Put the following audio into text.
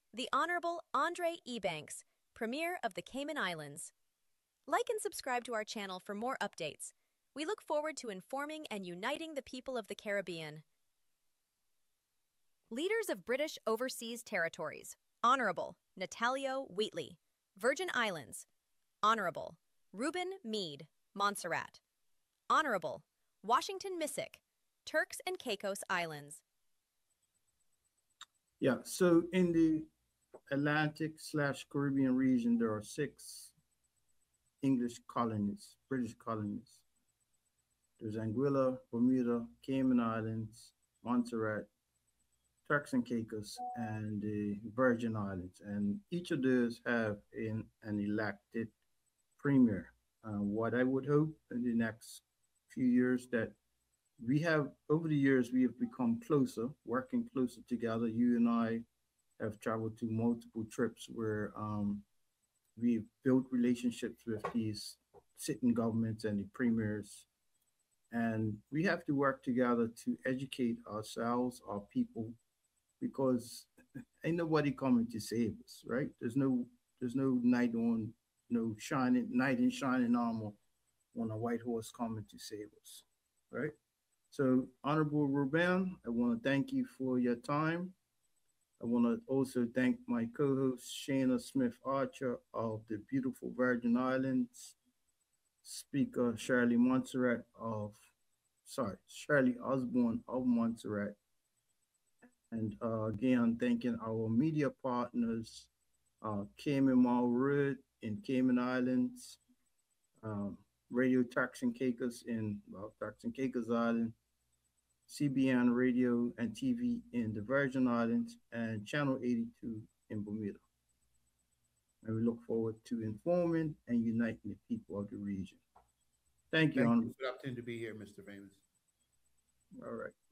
the Honorable Andre Ebanks, Premier of the Cayman Islands. Like and subscribe to our channel for more updates. We look forward to informing and uniting the people of the Caribbean. Leaders of British Overseas Territories. Honorable Natalio Wheatley, Virgin Islands. Honorable Reuben Meade, Montserrat. Honorable Washington Missick, Turks and Caicos Islands. Yeah, so in the Atlantic/Caribbean region, there are six English colonies, British colonies. There's Anguilla, Bermuda, Cayman Islands, Montserrat, Turks and Caicos, and the Virgin Islands. And each of those have an elected premier. What I would hope in the next few years that we have over the years we have become closer, working closer together. You and I have traveled to multiple trips where we've built relationships with these sitting governments and the premiers, and we have to work together to educate ourselves, our people, because ain't nobody coming to save us, right? There's no knight in shining armor on a white horse coming to save us, right? So, Honorable Ruben, I want to thank you for your time. I want to also thank my co-host Shayna Smith Archer of the beautiful Virgin Islands, Speaker Shirley Osborne of Montserrat, and again thanking our media partners, Cayman Road in Cayman Islands, um, Radio Turks and Caicos in Turks and Caicos Island, CBN Radio and TV in the Virgin Islands, and Channel 82 in Bermuda. And we look forward to informing and uniting the people of the region. Thank you, Thank you Honorable. for the opportunity to be here, Mr. Famous. All right.